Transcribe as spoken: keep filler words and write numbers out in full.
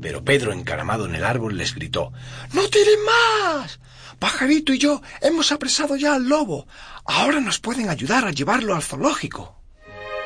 Pero Pedro, encaramado en el árbol, les gritó: ¡No tiren más! Pajarito y yo hemos apresado ya al lobo. Ahora nos pueden ayudar a llevarlo al zoológico.